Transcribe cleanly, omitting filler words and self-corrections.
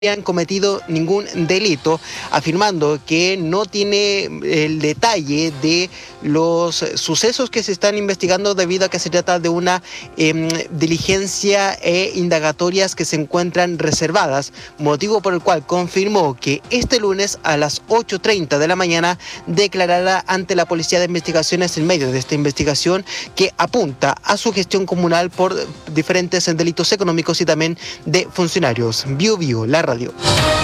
han cometido ningún delito, afirmando que no tiene el detalle de los sucesos que se están investigando debido a que se trata de una diligencia e indagatorias que se encuentran reservadas, motivo por el cual confirmó que este lunes a las 8:30 de la mañana declarará ante la Policía de Investigaciones en medio de esta investigación que apunta a su gestión comunal por diferentes delitos económicos y también de funcionarios. Bio, la radio.